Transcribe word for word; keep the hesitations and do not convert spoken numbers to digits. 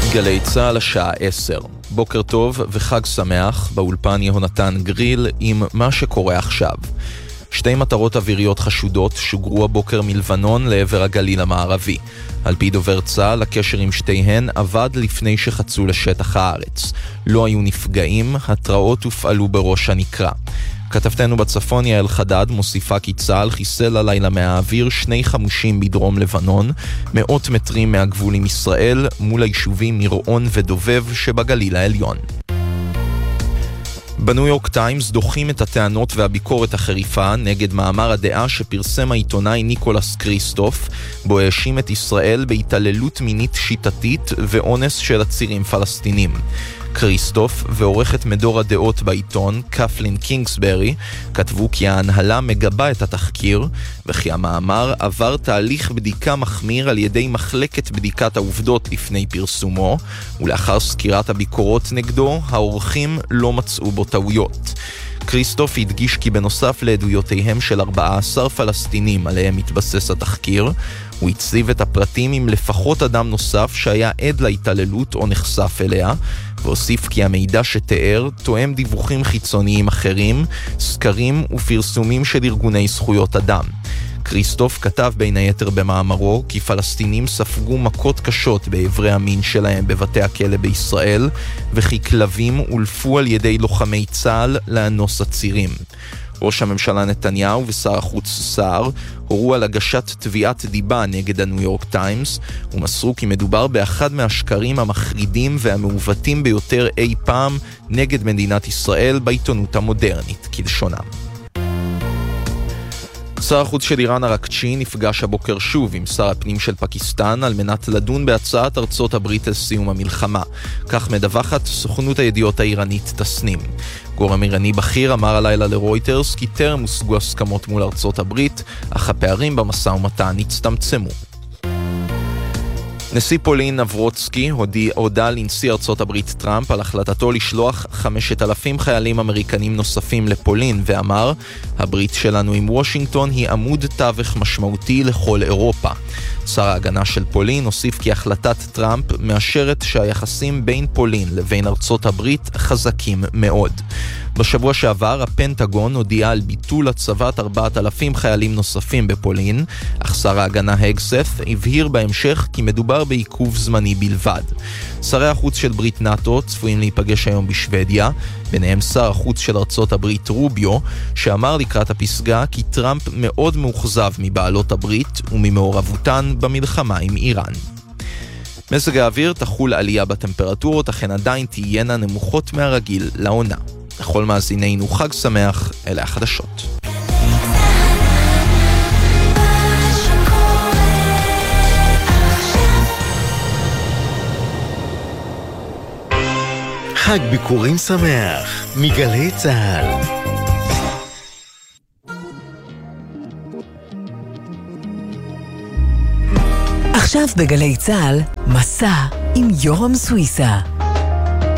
גלי צהל השעה עשר. בוקר טוב וחג שמח, באולפן יהונתן גריל עם מה שקורה עכשיו. שתי מטרות אוויריות חשודות שוגרו הבוקר מלבנון לעבר הגליל המערבי. על פי דובר צה"ל, הקשר עם שתיהן עבד לפני שחצו לשטח הארץ. לא היו נפגעים, התראות הופעלו בראש הנקרה. כתבתנו בצפון יעל חדד מוסיפה כי צה"ל חיסל הלילה מהאוויר שני חמושים בדרום לבנון, מאות מטרים מהגבול עם ישראל, מול היישובים מירעון ודובב שבגליל העליון. בניו יורק טיימס דוחים את הטענות והביקורת החריפה נגד מאמר הדעה שפרסם העיתונאי ניקולס קריסטוף, בו האשים את ישראל בהתעללות מינית שיטתית ואונס של עצירים פלסטינים. קריסטוף ועורכת מדור הדעות בעיתון, קפלין קינגסברי, כתבו כי ההנהלה מגבה את התחקיר, וכי המאמר עבר תהליך בדיקה מחמיר על ידי מחלקת בדיקת העובדות לפני פרסומו, ולאחר סקירת הביקורות נגדו, העורכים לא מצאו בו טעויות. קריסטוף הדגיש כי בנוסף לעדויותיהם של ארבעה עשר פלסטינים עליהם מתבסס התחקיר, הוא הציב את הפרטים עם לפחות אדם נוסף שהיה עד להתעללות או נחשף אליה, והוסיף כי המידע שתיאר תואם דיווחים חיצוניים אחרים, סקרים ופרסומים של ארגוני זכויות אדם. קריסטוף כתב בין היתר במאמרו כי פלסטינים ספגו מכות קשות בעברי המין שלהם בבתי הכלא בישראל, וכי כלבים הולפו על ידי לוחמי צה"ל לאנוס עצירים. ראש הממשלה נתניהו ושר החוץ סער הורו על הגשת תביעת דיבה נגד הניו יורק טיימס, ומסרו כי מדובר באחד מהשקרים המחרידים והמעוותים ביותר אי פעם נגד מדינת ישראל בעיתונות המודרנית, כלשונם. שר החוץ של איראן ארקצ'י נפגש הבוקר שוב עם שר הפנים של פקיסטן על מנת לדון בהצעת ארצות הברית לסיום המלחמה. כך מדווחת סוכנות הידיעות האיראנית תסנים. גורם איראני בכיר אמר הלילה לרויטרס כי טרם הושגו הסכמות מול ארצות הברית, אך הפערים במשא ומתן הצטמצמו. נשיא פולין נברוצקי הודע לנשיא ארצות הברית טראמפ על החלטתו לשלוח חמשת אלפים חיילים אמריקנים נוספים לפולין, ואמר, הברית שלנו עם וושינגטון היא עמוד תווך משמעותי לכל אירופה. שר ההגנה של פולין הוסיף כי החלטת טראמפ מאשרת שהיחסים בין פולין לבין ארצות הברית חזקים מאוד. בשבוע שעבר הפנטגון הודיע על ביטול הצבת ארבעת אלפים חיילים נוספים בפולין, אך שר ההגנה הגסף הבהיר בהמשך כי מדובר בעיכוב זמני בלבד. שרי החוץ של ברית נאטו צפויים להיפגש היום בשוודיה, ביניהם שר החוץ של ארצות הברית רוביו, שאמר לקראת הפסגה כי טראמפ מאוד מאוכזב מבעלות הברית וממעורבותן במלחמה עם איראן. מזג האוויר תחול עלייה בטמפרטורות, אכן עדיין תהיינה נמוכות מהרגיל לעונה. לכל מאזינינו חג שמח, אלה החדשות. חג ביקורים שמח מגלי צהל. עכשיו בגלי צהל, מסע עם יורם סוויסה.